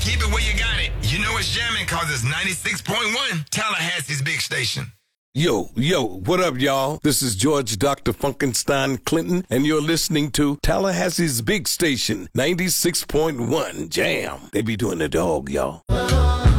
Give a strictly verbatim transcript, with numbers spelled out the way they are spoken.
keep it where you got it. You know it's jamming cause it's ninety-six point one, Tallahassee's big station. Yo, yo, what up, y'all? This is George Doctor Funkenstein Clinton, and you're listening to Tallahassee's big station, ninety-six point one Jam. They be doing the dog, y'all.